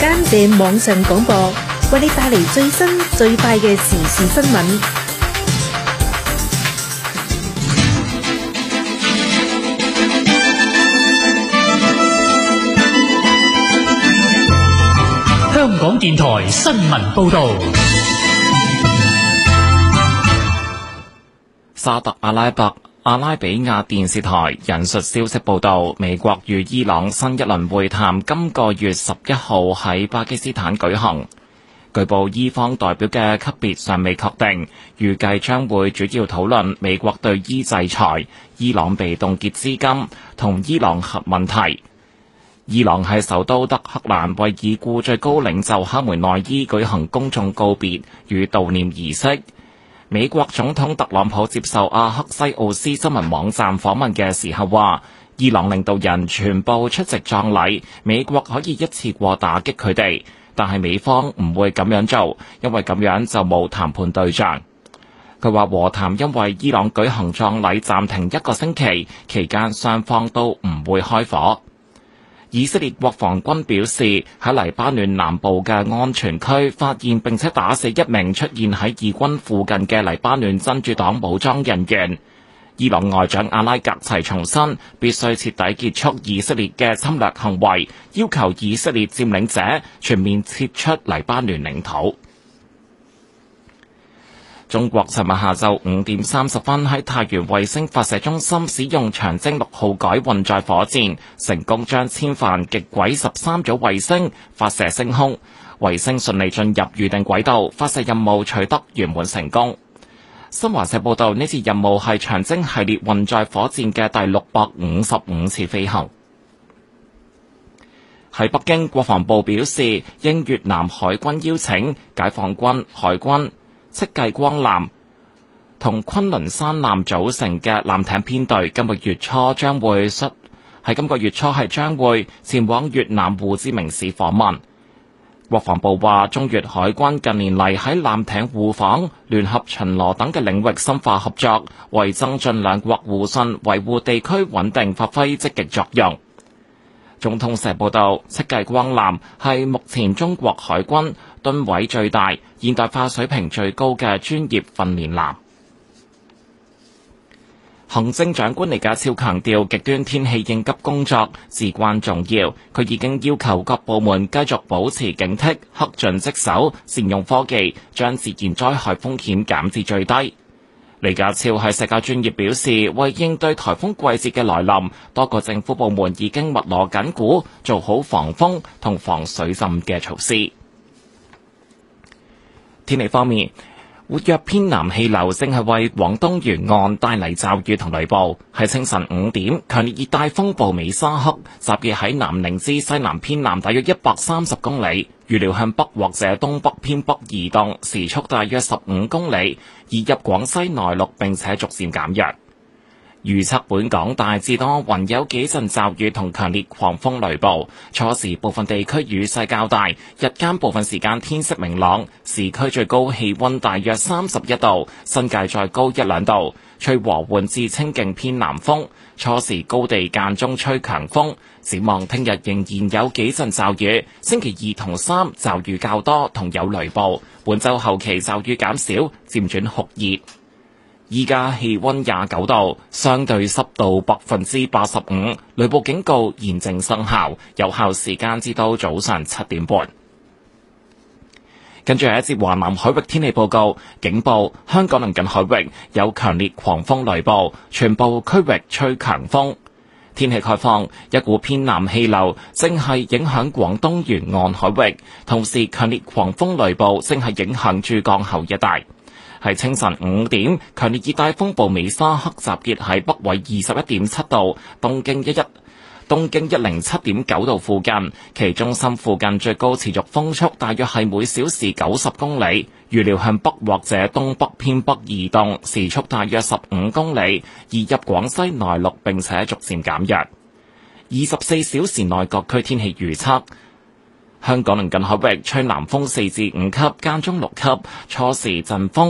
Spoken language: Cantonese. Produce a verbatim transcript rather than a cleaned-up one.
間嘅網上廣播，為你帶嚟最新最快嘅時事新聞。 香港電台新聞報道。 沙特阿拉伯阿拉比亞電視台引述消息報道，美國與伊朗新一輪會談今個月十一號喺巴基斯坦舉行。據報伊方代表嘅級別尚未確定，預計將會主要討論美國對伊制裁、伊朗被凍結資金同伊朗核問題。伊朗喺首都德黑蘭為已故最高領袖哈梅內伊舉行公眾告別與悼念儀式。美國總統特朗普接受阿克西奧斯新聞網站訪問嘅時候話，伊朗領導人全部出席葬禮，美國可以一次過打擊佢哋，但係美方唔會咁樣做，因為咁樣就冇談判對象。佢話和談因為伊朗舉行葬禮暫停一個星期，期間雙方都唔會開火。以色列國防軍表示，喺黎巴嫩南部嘅安全區發現並且打死一名出現喺以軍附近嘅黎巴嫩真主黨武裝人員。伊朗外長阿拉格齊重申，必須徹底結束以色列嘅侵略行為，要求以色列佔領者全面撤出黎巴嫩領土。中國尋日下晝五點三十分喺太原衛星發射中心使用長征六號改運載火箭，成功將千帆極軌十三組衛星發射升空，衛星順利進入預定軌道，發射任務取得圓滿成功。新華社報道，呢次任務係長征系列運載火箭嘅第六百五十五次飛行。喺北京，國防部表示，應越南海軍邀請，解放軍、海軍、戚繼光艦同昆崙山艦組成嘅艦艇編隊，今個月初將會率喺今個月初係將會前往越南胡志明市訪問。國防部話，中越海軍近年嚟喺艦艇互訪、聯合巡邏等嘅領域深化合作，為增進兩國互信、維護地區穩定發揮積極作用。中通社報道，戚繼光艦係目前中國海軍噸位最大、現代化水平最高嘅專業訓練艦。行政長官李家超強調，極端天氣應急工作至關重要。佢已經要求各部門繼續保持警惕，恪盡職守，善用科技，將自然災害風險減至最低。李家超喺社交專頁表示，為應對颱風季節嘅來臨，多個政府部門已經密鑼緊鼓，做好防風同防水浸嘅措施。天氣方面，活躍偏南氣流正係為廣東沿岸帶嚟驟雨同雷暴。喺清晨五點，強烈熱帶風暴美沙克集結喺南寧之西南偏南大約一百三十公里，預料向北或者東北偏北移動，時速大約十五公里，移入廣西內陸並且逐漸減弱。預測本港大致多雲，有幾陣驟雨同強烈狂風雷暴，初時部分地區雨勢較大，日間部分時間天色明朗，市區最高氣溫大約三十一度，新界再高一兩度，吹和緩至清勁偏南風，初時高地間中吹強風。展望聽日仍然有幾陣驟雨，星期二同三驟雨較多同有雷暴，本週後期驟雨減少，漸轉酷熱。依家氣溫廿九度，相對濕度百分之八十五，雷暴警告現正生效，有效時間至到早上七點半。跟住係一節華南海域天氣報告，警報香港鄰近海域有強烈狂風雷暴，全部區域吹強風。天氣概況，一股偏南氣流正係影響廣東沿岸海域，同時強烈狂風雷暴正係影響珠江口一帶。喺清晨五點，強烈熱帶風暴美沙克集結喺北緯二十一點七度、東經一一東經一零七點九度附近，其中心附近最高持續風速大約係每小時九十公里，預料向北或者東北偏北移動，時速大約十五公里，移入廣西內陸並且逐漸減弱。二十四小時內各區天氣預測。香港鄰近海域吹南風四至五級，間中六級，初時陣風